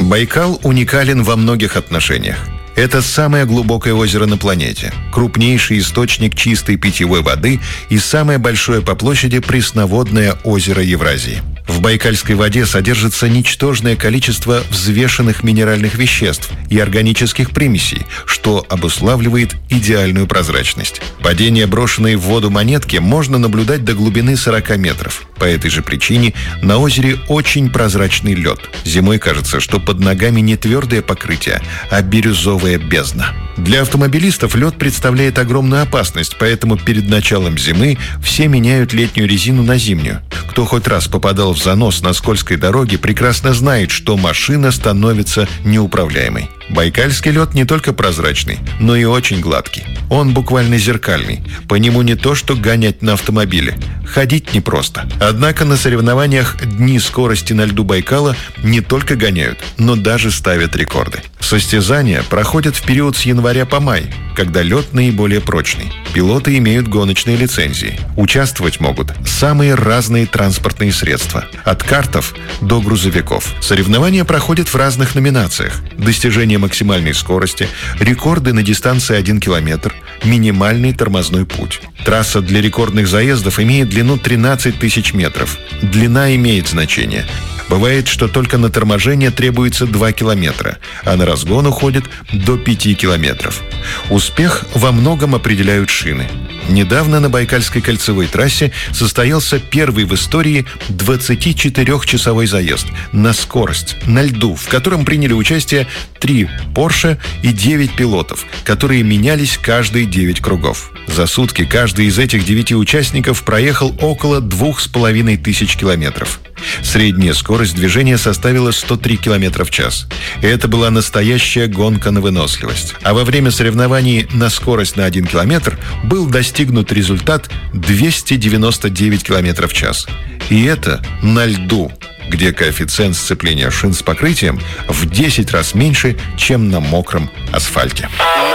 Байкал уникален во многих отношениях. Это самое глубокое озеро на планете, крупнейший источник чистой питьевой воды и самое большое по площади пресноводное озеро Евразии. В байкальской воде содержится ничтожное количество взвешенных минеральных веществ и органических примесей, что обуславливает идеальную прозрачность. Падение брошенной в воду монетки можно наблюдать до глубины 40 метров. По этой же причине на озере очень прозрачный лед. Зимой кажется, что под ногами не твердое покрытие, а бирюзовая бездна. Для автомобилистов лед представляет огромную опасность, поэтому перед началом зимы все меняют летнюю резину на зимнюю. Кто хоть раз попадал в занос на скользкой дороге, прекрасно знает, что машина становится неуправляемой. Байкальский лед не только прозрачный, но и очень гладкий. Он буквально зеркальный. По нему не то что гонять на автомобиле. Ходить непросто. Однако на соревнованиях дни скорости на льду Байкала не только гоняют, но даже ставят рекорды. Состязания проходят в период с января по май, когда лед наиболее прочный. Пилоты имеют гоночные лицензии. Участвовать могут самые разные транспортные средства, от картов до грузовиков. Соревнования проходят в разных номинациях: достижение максимальной скорости, рекорды на дистанции 1 километр, минимальный тормозной путь. Трасса для рекордных заездов имеет длину 13 тысяч метров. Длина имеет значение. Бывает, что только на торможение требуется 2 километра, а на разгон уходит до 5 километров. Успех во многом определяют шины. Недавно на Байкальской кольцевой трассе состоялся первый в истории 24-часовой заезд на скорость, на льду, в котором приняли участие 3 Porsche и 9 пилотов, которые менялись каждые 9 кругов. За сутки каждый из этих 9 участников проехал около 2500 километров. Средняя скорость движения составила 103 км в час. Это была настоящая гонка на выносливость. А во время соревнований на скорость на 1 километр был достигнут результат 299 км в час. И это на льду, где коэффициент сцепления шин с покрытием в 10 раз меньше, чем на мокром асфальте.